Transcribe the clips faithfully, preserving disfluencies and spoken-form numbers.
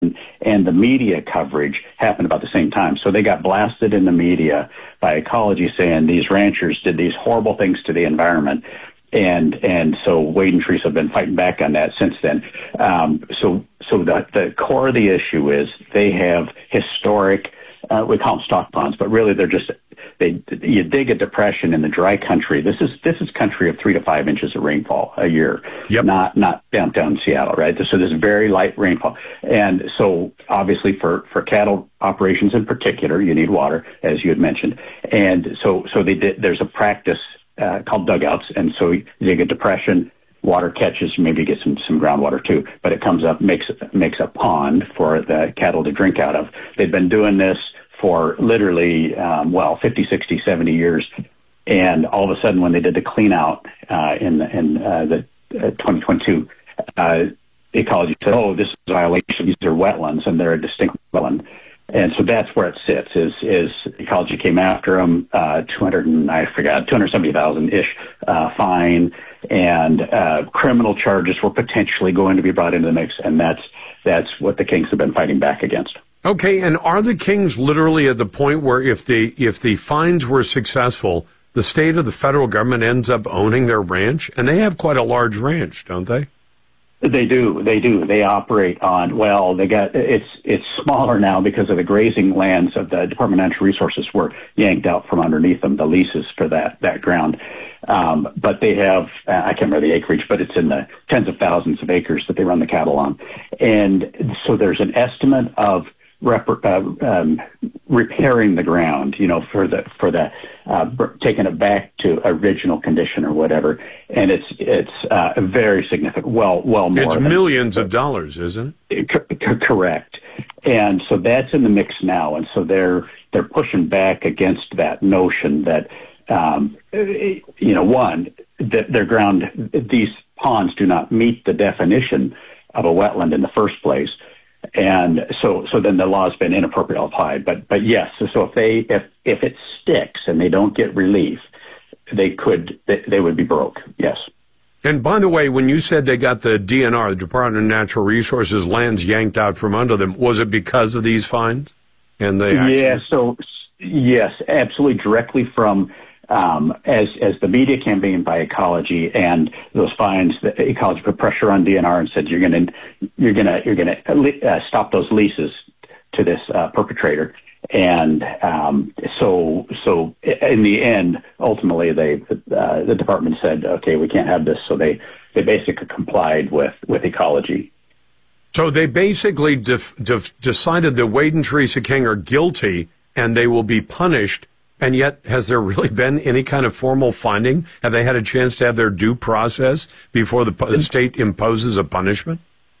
and the media coverage happened about the same time. So they got blasted in the media by ecology saying these ranchers did these horrible things to the environment. And and so Wade and Teresa have been fighting back on that since then. Um, so so the, the core of the issue is they have historic, uh, we call them stock ponds, but really they're just, they you dig a depression in the dry country. This is this is country of three to five inches of rainfall a year, yep. not not downtown Seattle, right? So there's very light rainfall. And so obviously for, for cattle operations in particular, you need water, as you had mentioned. And so so they did, there's a practice Uh, called dugouts, and so you dig a depression, water catches, maybe get some some groundwater too, but it comes up, makes makes a pond for the cattle to drink out of. They've been doing this for literally, um, well, fifty, sixty, seventy years, and all of a sudden when they did the clean out uh, in the, in uh, the uh, twenty twenty-two, uh, ecology said, oh, this is a violation, these are wetlands, and they're a distinct wetland. And so that's where it sits, is is ecology came after them, uh, two hundred and I forgot, two hundred seventy thousand-ish uh, fine, and uh, criminal charges were potentially going to be brought into the mix, and that's that's what the Kings have been fighting back against. Okay, and are the Kings literally at the point where if the if the fines were successful, the state or the federal government ends up owning their ranch? And they have quite a large ranch, don't they? They do. They do. They operate on, well, they got, it's, it's smaller now because of the grazing lands of the Department of Natural Resources were yanked out from underneath them, the leases for that, that ground. Um, but they have, uh, I can't remember the acreage, but it's in the tens of thousands of acres that they run the cattle on. And so there's an estimate of rep, uh, um, repairing the ground, you know, for the, for the, uh, taking it back to original condition or whatever. And it's, it's, uh, very significant. Well, well more. It's than, millions of dollars, isn't it? Co- co- correct. And so that's in the mix now. And so they're, they're pushing back against that notion that, um, you know, one, that their ground, these ponds do not meet the definition of a wetland in the first place. And so, so then the law has been inappropriately applied. But, but yes, so, so if they, if, if it sticks and they don't get relief, they could, they, they would be broke. Yes. And by the way, when you said they got the D N R, the Department of Natural Resources, lands yanked out from under them, was it because of these fines? And they actually... Yeah. So yes, absolutely, directly from. Um, as as the media campaigned by Ecology and those fines, the Ecology put pressure on D N R and said you're going to you're going to you're going to uh, stop those leases to this uh, perpetrator. And um, so so in the end, ultimately, they uh, the department said, okay, we can't have this. So they they basically complied with with Ecology. So they basically def- def- decided that Wade and Teresa King are guilty and they will be punished. And yet, has there really been any kind of formal finding? Have they had a chance to have their due process before the, the state imposes a punishment?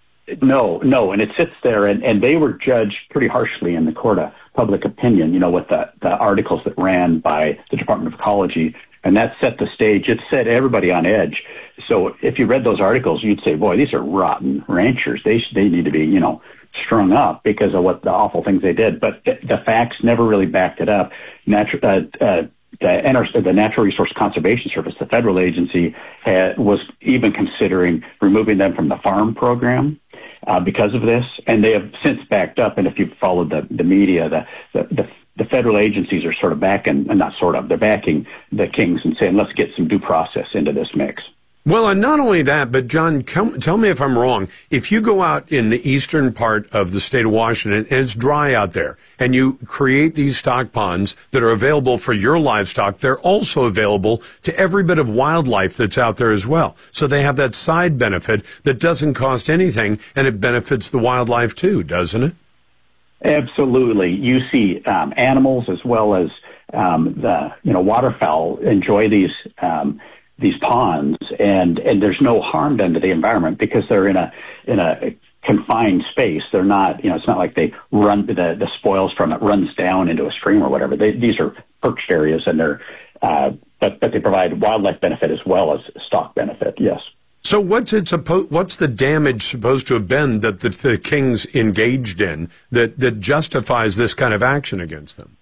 No, no. And it sits there, and, and they were judged pretty harshly in the court of public opinion, you know, with the, the articles that ran by the Department of Ecology. And that set the stage. It set everybody on edge. So if you read those articles, you'd say, boy, these are rotten ranchers. They they need to be, you know, strung up because of what the awful things they did. But the, the facts never really backed it up. Natural, uh, uh, the, N R C, the Natural Resource Conservation Service, the federal agency, had, was even considering removing them from the farm program uh, because of this. And they have since backed up. And if you've followed the, the media, the, the, the, the federal agencies are sort of backing, not sort of, they're backing the Kings and saying, let's get some due process into this mix. Well, and not only that, but John, come, tell me if I'm wrong. If you go out in the eastern part of the state of Washington and it's dry out there and you create these stock ponds that are available for your livestock, they're also available to every bit of wildlife that's out there as well. So they have that side benefit that doesn't cost anything and it benefits the wildlife too, doesn't it? Absolutely. You see um, animals as well as um, the, you know, waterfowl enjoy these um these ponds, and, and there's no harm done to the environment because they're in a in a confined space. They're not, you know, it's not like they run the the spoils from it runs down into a stream or whatever. They, these are perched areas, and they're uh, but but they provide wildlife benefit as well as stock benefit. Yes. So what's it supposed? What's the damage supposed to have been that the, the Kings engaged in that that justifies this kind of action against them?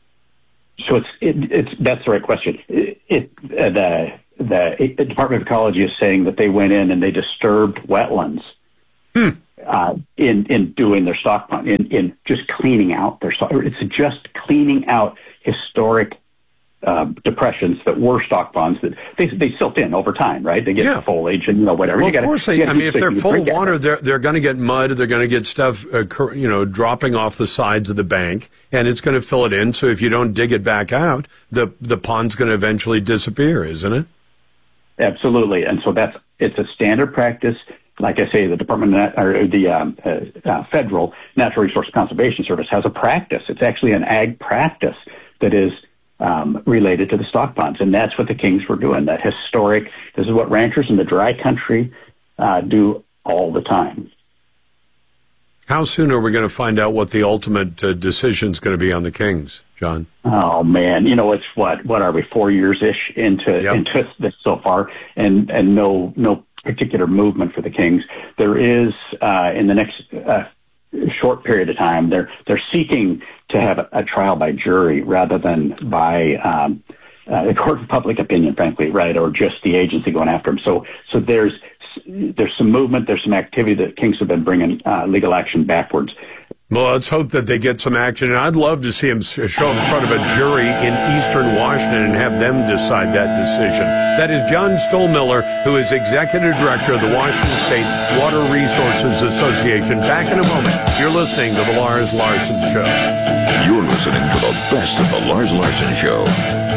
So it's it, it's that's the right question. It, it uh, the The Department of Ecology is saying that they went in and they disturbed wetlands. Hmm. uh, in in doing their stock pond, in in just cleaning out their stock. It's just cleaning out historic uh, depressions that were stock ponds that they they silt in over time, right? They get yeah. foliage and you know whatever. Well, you gotta, of course they. I mean, if they're full of water, they're they're going to get mud. They're going to get stuff, uh, you know, dropping off the sides of the bank, and it's going to fill it in. So if you don't dig it back out, the the pond's going to eventually disappear, isn't it? Absolutely, and so that's it's a standard practice. Like I say, the Department of, or the um, uh, uh, Federal Natural Resource Conservation Service has a practice. It's actually an ag practice that is um, related to the stock ponds, and that's what the Kings were doing. That historic. This is what ranchers in the dry country uh, do all the time. How soon are we going to find out what the ultimate uh, decision is going to be on the Kings, John? Oh man, you know it's what what are we four years ish into yep. into this so far, and and no no. particular movement for the Kings. There is uh, in the next uh, short period of time. They're they're seeking to have a, a trial by jury rather than by um, uh, the court of public opinion, frankly, right, or just the agency going after them. So so there's there's some movement, there's some activity that Kings have been bringing uh, legal action backwards. Well, let's hope that they get some action, and I'd love to see them show up in front of a jury in eastern Washington and have them decide that decision. That is John Stollmiller, who is Executive Director of the Washington State Water Resources Association. Back in a moment. You're listening to The Lars Larson Show. You're listening to the best of The Lars Larson Show.